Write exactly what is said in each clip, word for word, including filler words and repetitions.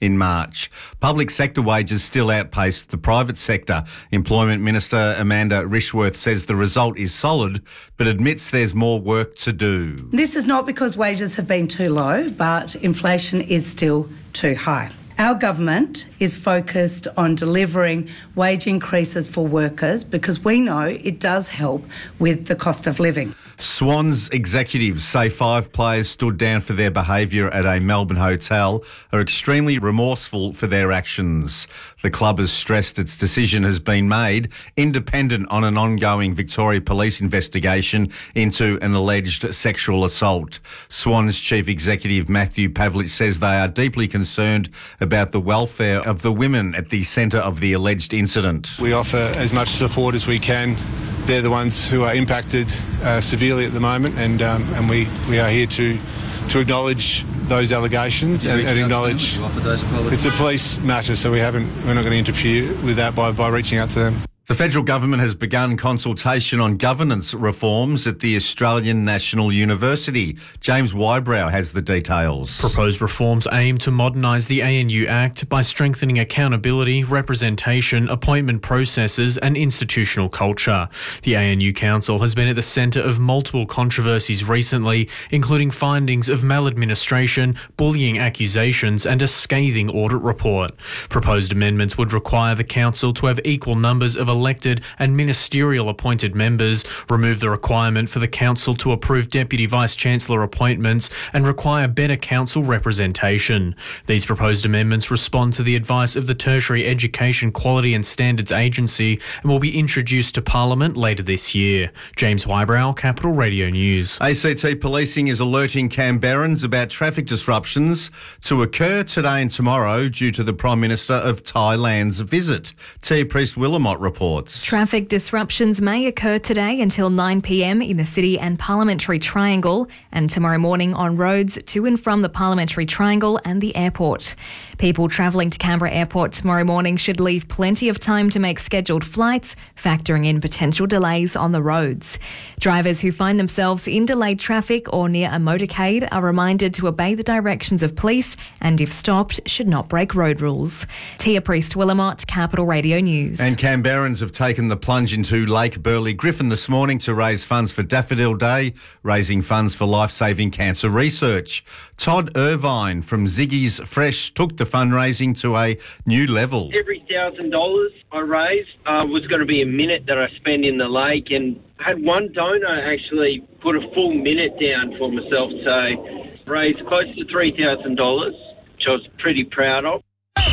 in March. Public sector wages still outpaced the private sector. Employment Minister Amanda Rishworth says the result is solid, but admits there's more work to do. This is not because wages have been too low, but inflation is still too high. Our government is focused on delivering wage increases for workers because we know it does help with the cost of living. Swans executives say five players stood down for their behaviour at a Melbourne hotel are extremely remorseful for their actions. The club has stressed its decision has been made independent on an ongoing Victoria Police investigation into an alleged sexual assault. Swans Chief Executive Matthew Pavlich says they are deeply concerned about the welfare of the women at the centre of the alleged incident. We offer as much support as we can. They're the ones who are impacted uh, severely at the moment, and um, and we, we are here to to acknowledge those allegations and, and acknowledge it's a police matter, so we haven't we're not going to interfere with that by, by reaching out to them. The federal government has begun consultation on governance reforms at the Australian National University. James Wybrow has the details. Proposed reforms aim to modernise the A N U Act by strengthening accountability, representation, appointment processes and institutional culture. The A N U Council has been at the centre of multiple controversies recently, including findings of maladministration, bullying accusations and a scathing audit report. Proposed amendments would require the council to have equal numbers of elected and ministerial appointed members, remove the requirement for the council to approve deputy vice-chancellor appointments and require better council representation. These proposed amendments respond to the advice of the Tertiary Education Quality and Standards Agency and will be introduced to Parliament later this year. James Wybrow, Capital Radio News. A C T Policing is alerting Canberrans about traffic disruptions to occur today and tomorrow due to the Prime Minister of Thailand's visit. Tia Priest-Willamot reports. Traffic disruptions may occur today until nine p m in the City and Parliamentary Triangle and tomorrow morning on roads to and from the Parliamentary Triangle and the airport. People travelling to Canberra Airport tomorrow morning should leave plenty of time to make scheduled flights, factoring in potential delays on the roads. Drivers who find themselves in delayed traffic or near a motorcade are reminded to obey the directions of police and, if stopped, should not break road rules. Tia Priest-Willamot, Capital Radio News. And Canberrans have taken the plunge into Lake Burley Griffin this morning to raise funds for Daffodil Day, raising funds for life-saving cancer research. Todd Irvine from Ziggy's Fresh took the fundraising to a new level. Every one thousand dollars I raised uh, was going to be a minute that I spend in the lake, and I had one donor actually put a full minute down for myself, so raised close to three thousand dollars, which I was pretty proud of.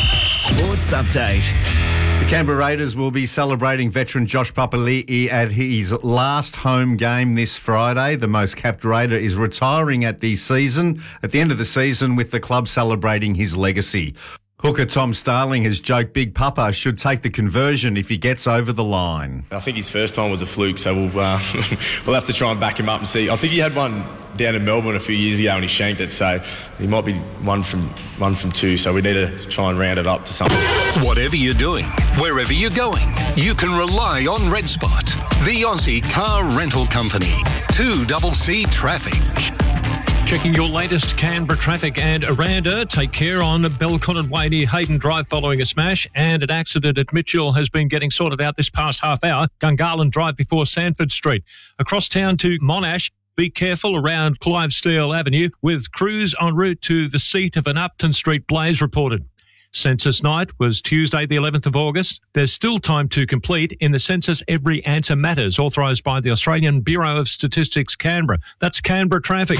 Sports Update. The Canberra Raiders will be celebrating veteran Josh Papali'i at his last home game this Friday. The most capped Raider is retiring at the season, at the end of the season, with the club celebrating his legacy. Hooker Tom Starling has joked Big Papa should take the conversion if he gets over the line. I think his first time was a fluke, so we'll uh, we'll have to try and back him up and see. I think he had one down in Melbourne a few years ago and he shanked it, so he might be one from one from two, so we need to try and round it up to something. Whatever you're doing, wherever you're going, you can rely on Red Spot, the Aussie car rental company. two C C Traffic. Checking your latest Canberra traffic and Aranda. Take care on Belconnen Way near Hayden Drive following a smash, and an accident at Mitchell has been getting sorted out this past half hour. Gungahlin Drive before Sanford Street. Across town to Monash, be careful around Clive Steele Avenue with crews en route to the seat of an Upton Street blaze reported. Census night was Tuesday the eleventh of August. There's still time to complete in the census Every Answer Matters, authorised by the Australian Bureau of Statistics Canberra. That's Canberra traffic.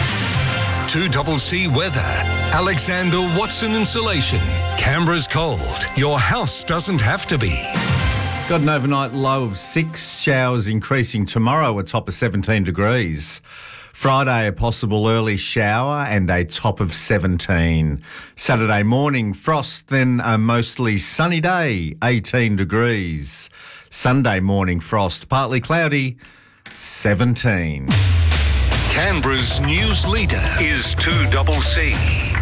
two C C weather. Alexander Watson Insulation. Canberra's cold. Your house doesn't have to be. Got an overnight low of six, showers increasing tomorrow, a top of seventeen degrees. Friday, a possible early shower and a top of seventeen. Saturday morning, frost, then a mostly sunny day, eighteen degrees. Sunday morning, frost, partly cloudy, seventeen. Canberra's news leader is two C C.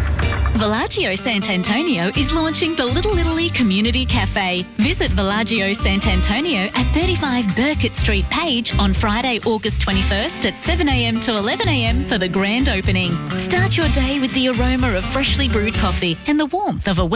Villaggio Sant'Antonio is launching the Little Italy Community Cafe. Visit Villaggio Sant'Antonio at thirty-five Burkett Street, Page on Friday, August twenty-first at seven a m to eleven a m for the grand opening. Start your day with the aroma of freshly brewed coffee and the warmth of a